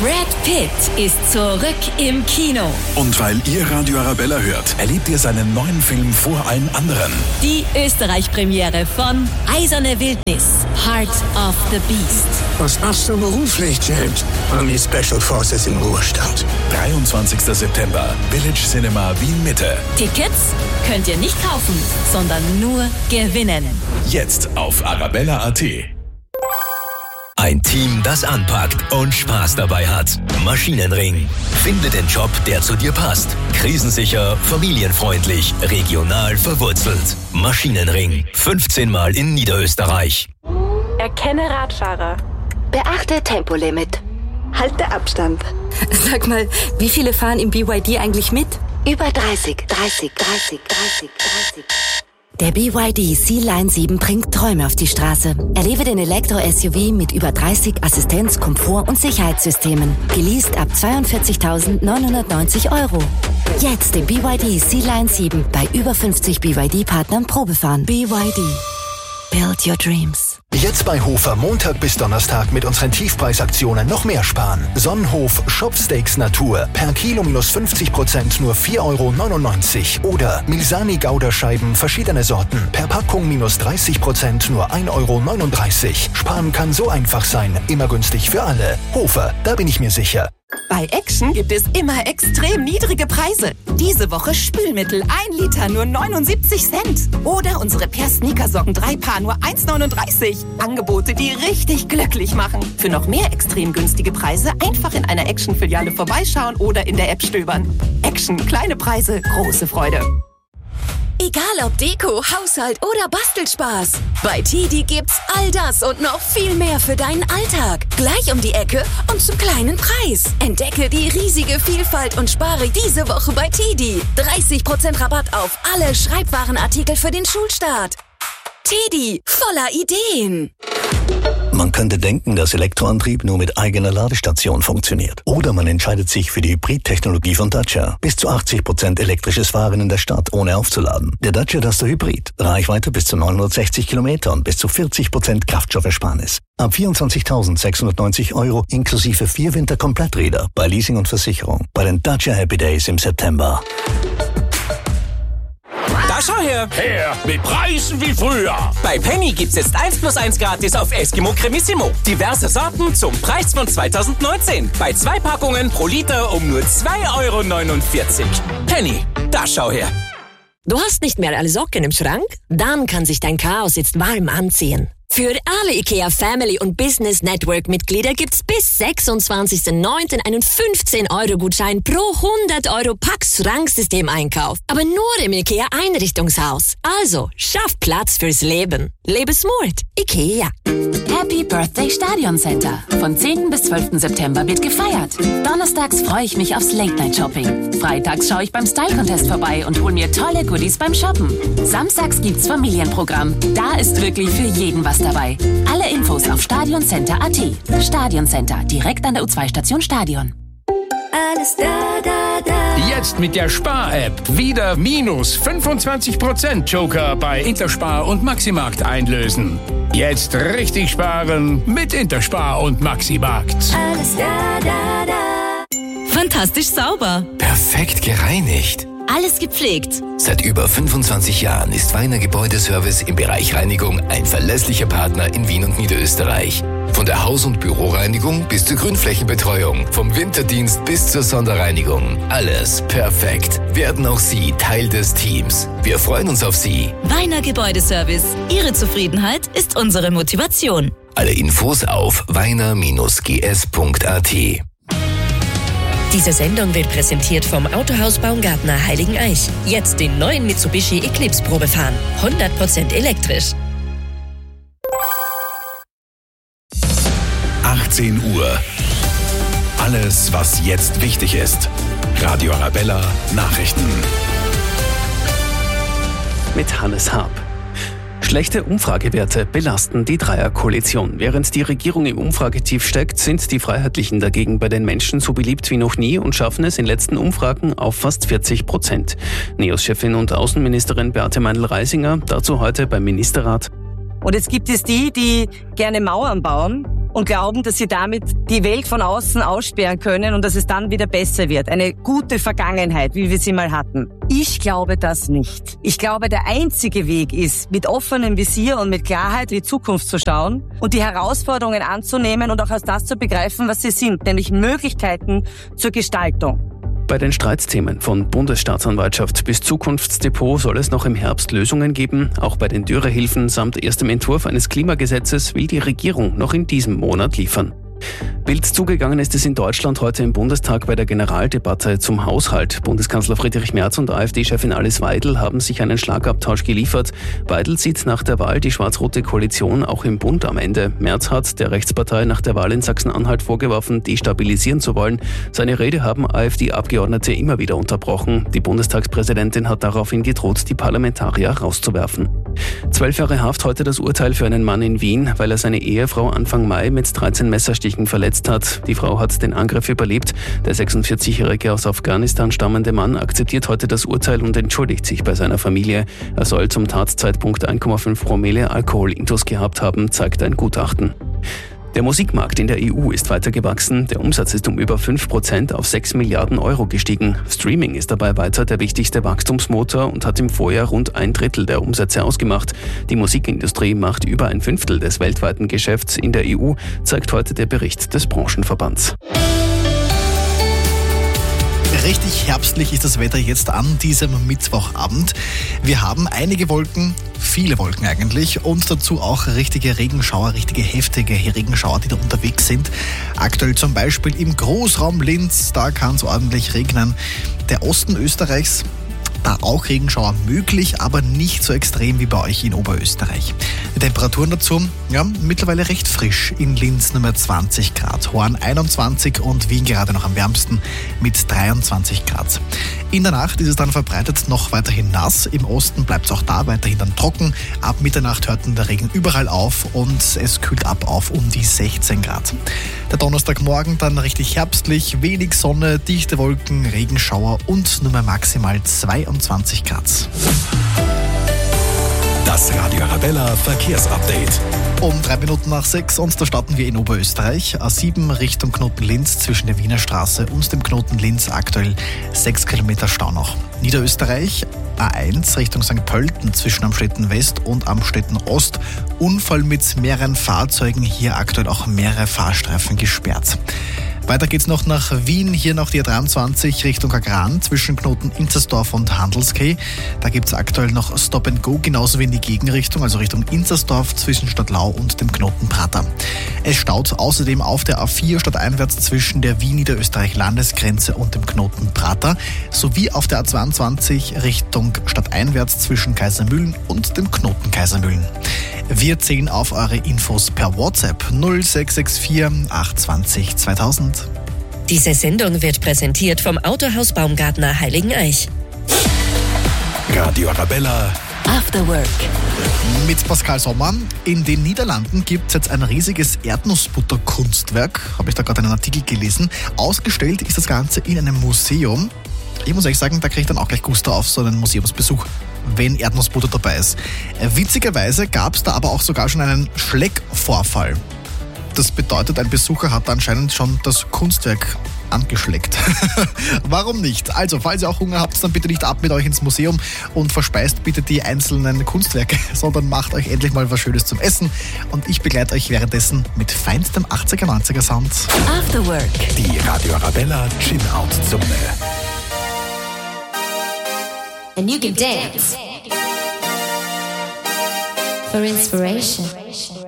Brad Pitt ist zurück im Kino. Und weil ihr Radio Arabella hört, erlebt ihr seinen neuen Film vor allen anderen. Die Österreich-Premiere von Eiserne Wildnis, Heart of the Beast. Was machst du beruflich, James? Army Special Forces im Ruhestand. 23. September, Village Cinema Wien Mitte. Tickets könnt ihr nicht kaufen, sondern nur gewinnen. Jetzt auf arabella.at. Ein Team, das anpackt und Spaß dabei hat. Maschinenring. Finde den Job, der zu dir passt. Krisensicher, familienfreundlich, regional verwurzelt. Maschinenring. 15 Mal in Niederösterreich. Erkenne Radfahrer. Beachte Tempolimit. Halte Abstand. Sag mal, wie viele fahren im BYD eigentlich mit? Über 30. Der BYD Sea-Line 7 bringt Träume auf die Straße. Erlebe den Elektro-SUV mit über 30 Assistenz-, Komfort- und Sicherheitssystemen. Geleast ab 42.990 €. Jetzt den BYD Sea-Line 7 bei über 50 BYD-Partnern Probefahren. BYD. Build your dreams. Jetzt bei Hofer Montag bis Donnerstag mit unseren Tiefpreisaktionen noch mehr sparen. Sonnenhof Shopsteaks Natur per Kilo minus 50% nur 4,99 € oder Milsani Gouda-Scheiben verschiedene Sorten per Packung minus 30% nur 1,39 €. Sparen kann so einfach sein, immer günstig für alle. Hofer, da bin ich mir sicher. Bei Action gibt es immer extrem niedrige Preise. Diese Woche Spülmittel 1 Liter nur 79 Cent. Oder unsere Per-Sneakersocken 3 Paar nur 1,39 €. Angebote, die richtig glücklich machen. Für noch mehr extrem günstige Preise einfach in einer Action-Filiale vorbeischauen oder in der App stöbern. Action, kleine Preise, große Freude. Egal ob Deko, Haushalt oder Bastelspaß. Bei TEDi gibt's all das und noch viel mehr für deinen Alltag. Gleich um die Ecke und zum kleinen Preis. Entdecke die riesige Vielfalt und spare diese Woche bei TEDi. 30% Rabatt auf alle Schreibwarenartikel für den Schulstart. TEDi, voller Ideen. Man könnte denken, dass Elektroantrieb nur mit eigener Ladestation funktioniert. Oder man entscheidet sich für die Hybrid-Technologie von Dacia. Bis zu 80% elektrisches Fahren in der Stadt, ohne aufzuladen. Der Dacia Duster Hybrid. Reichweite bis zu 960 Kilometer und bis zu 40% Kraftstoffersparnis. Ab 24.690 € inklusive 4 Winterkompletträder bei Leasing und Versicherung. Bei den Dacia Happy Days im September. Da schau her! Her mit Preisen wie früher! Bei Penny gibt's jetzt 1+1 gratis auf Eskimo Cremissimo. Diverse Sorten zum Preis von 2019. Bei 2 Packungen pro Liter um nur 2,49 €. Penny, da schau her! Du hast nicht mehr alle Socken im Schrank? Dann kann sich dein Chaos jetzt warm anziehen. Für alle IKEA Family und Business Network Mitglieder gibt's bis 26.09. einen 15-€-Gutschein pro 100 € Pax-Schranksystem-Einkauf. Aber nur im IKEA Einrichtungshaus. Also, schaff Platz fürs Leben. Lebe smart. IKEA. Happy Birthday Stadion Center. Von 10. bis 12. September wird gefeiert. Donnerstags freue ich mich aufs Late-Night-Shopping. Freitags schaue ich beim Style-Contest vorbei und hole mir tolle Goodies beim Shoppen. Samstags gibt's Familienprogramm. Da ist wirklich für jeden was dabei. Alle Infos auf stadioncenter.at. Stadion Center, direkt an der U2-Station Stadion. Alles da. Jetzt mit der Spar-App wieder minus 25% Joker bei Interspar und Maximarkt einlösen. Jetzt richtig sparen mit Interspar und Maximarkt. Alles da. Fantastisch sauber. Perfekt gereinigt. Alles gepflegt. Seit über 25 Jahren ist Weiner Gebäudeservice im Bereich Reinigung ein verlässlicher Partner in Wien und Niederösterreich. Von der Haus- und Büroreinigung bis zur Grünflächenbetreuung, vom Winterdienst bis zur Sonderreinigung. Alles perfekt. Werden auch Sie Teil des Teams. Wir freuen uns auf Sie. Weiner Gebäudeservice. Ihre Zufriedenheit ist unsere Motivation. Alle Infos auf weiner-gs.at. Diese Sendung wird präsentiert vom Autohaus Baumgartner Heiligeneich. Jetzt den neuen Mitsubishi Eclipse Probefahren. 100% elektrisch. 18 Uhr. Alles, was jetzt wichtig ist. Radio Arabella Nachrichten. Mit Hannes Haab. Schlechte Umfragewerte belasten die Dreierkoalition. Während die Regierung im Umfragetief steckt, sind die Freiheitlichen dagegen bei den Menschen so beliebt wie noch nie und schaffen es in letzten Umfragen auf fast 40%. NEOS-Chefin und Außenministerin Beate Meindl-Reisinger dazu heute beim Ministerrat. Und jetzt gibt es die gerne Mauern bauen und glauben, dass sie damit die Welt von außen aussperren können und dass es dann wieder besser wird. Eine gute Vergangenheit, wie wir sie mal hatten. Ich glaube das nicht. Ich glaube, der einzige Weg ist, mit offenem Visier und mit Klarheit in die Zukunft zu schauen und die Herausforderungen anzunehmen und auch als das zu begreifen, was sie sind, nämlich Möglichkeiten zur Gestaltung. Bei den Streitthemen von Bundesstaatsanwaltschaft bis Zukunftsdepot soll es noch im Herbst Lösungen geben. Auch bei den Dürrehilfen samt erstem Entwurf eines Klimagesetzes will die Regierung noch in diesem Monat liefern. Wild zugegangen ist es in Deutschland heute im Bundestag bei der Generaldebatte zum Haushalt. Bundeskanzler Friedrich Merz und AfD-Chefin Alice Weidel haben sich einen Schlagabtausch geliefert. Weidel sieht nach der Wahl die schwarz-rote Koalition auch im Bund am Ende. Merz hat der Rechtspartei nach der Wahl in Sachsen-Anhalt vorgeworfen, destabilisieren zu wollen. Seine Rede haben AfD-Abgeordnete immer wieder unterbrochen. Die Bundestagspräsidentin hat daraufhin gedroht, die Parlamentarier rauszuwerfen. 12 Jahre Haft heute das Urteil für einen Mann in Wien, weil er seine Ehefrau Anfang Mai mit 13 Messerstichen verletzt hat. Die Frau hat den Angriff überlebt. Der 46-jährige aus Afghanistan stammende Mann akzeptiert heute das Urteil und entschuldigt sich bei seiner Familie. Er soll zum Tatzeitpunkt 1,5 Promille Alkoholintus gehabt haben, zeigt ein Gutachten. Der Musikmarkt in der EU ist weiter gewachsen. Der Umsatz ist um über 5% auf 6 Milliarden Euro gestiegen. Streaming ist dabei weiter der wichtigste Wachstumsmotor und hat im Vorjahr rund 1/3 der Umsätze ausgemacht. Die Musikindustrie macht über 1/5 des weltweiten Geschäfts in der EU, zeigt heute der Bericht des Branchenverbands. Richtig herbstlich ist das Wetter jetzt an diesem Mittwochabend. Wir haben einige Wolken, viele Wolken eigentlich, und dazu auch richtige Regenschauer, richtige heftige Regenschauer, die da unterwegs sind. Aktuell zum Beispiel im Großraum Linz, da kann es ordentlich regnen. Der Osten Österreichs, da auch Regenschauer möglich, aber nicht so extrem wie bei euch in Oberösterreich. Die Temperaturen dazu, ja, mittlerweile recht frisch. In Linz nur mehr 20 Grad, Horn 21 und Wien gerade noch am wärmsten mit 23 Grad. In der Nacht ist es dann verbreitet noch weiterhin nass. Im Osten bleibt es auch da weiterhin dann trocken. Ab Mitternacht hört dann der Regen überall auf und es kühlt ab auf um die 16 Grad. Der Donnerstagmorgen dann richtig herbstlich, wenig Sonne, dichte Wolken, Regenschauer und nur mehr maximal 22 Grad. Das Radio Arabella Verkehrsupdate. Um 3 Minuten nach 6 und da starten wir in Oberösterreich. A7 Richtung Knoten Linz zwischen der Wiener Straße und dem Knoten Linz aktuell 6 Kilometer Stau noch. Niederösterreich A1 Richtung St. Pölten zwischen Amstetten West und Amstetten Ost. Unfall mit mehreren Fahrzeugen, hier aktuell auch mehrere Fahrstreifen gesperrt. Weiter geht's noch nach Wien, hier noch die A23 Richtung Agran zwischen Knoten Inzersdorf und Handelskeh. Da gibt's aktuell noch Stop and Go, genauso wie in die Gegenrichtung, also Richtung Inzersdorf zwischen Stadtlau und dem Knoten Prater. Es staut außerdem auf der A4 stadteinwärts zwischen der Wien-Niederösterreich-Landesgrenze und dem Knoten Prater, sowie auf der A22 Richtung stadteinwärts zwischen Kaisermühlen und dem Knoten Kaisermühlen. Wir zählen auf eure Infos per WhatsApp 0664 820 2000. Diese Sendung wird präsentiert vom Autohaus Baumgartner Heiligeneich. Radio Arabella After Work. Mit Pascal Sommer. In den Niederlanden gibt es jetzt ein riesiges Erdnussbutter-Kunstwerk. Habe ich da gerade einen Artikel gelesen. Ausgestellt ist das Ganze in einem Museum. Ich muss ehrlich sagen, da kriege ich dann auch gleich Gusto auf so einen Museumsbesuch, wenn Erdnussbutter dabei ist. Witzigerweise gab es da aber auch sogar schon einen Schleckvorfall. Das bedeutet, ein Besucher hat anscheinend schon das Kunstwerk angeschleckt. Warum nicht? Also, falls ihr auch Hunger habt, dann bitte nicht ab mit euch ins Museum und verspeist bitte die einzelnen Kunstwerke, sondern macht euch endlich mal was Schönes zum Essen. Und ich begleite euch währenddessen mit feinstem 80er, 90er Sound. After Work. Die Radio Arabella Chill-Out-Zone. And you can dance for inspiration.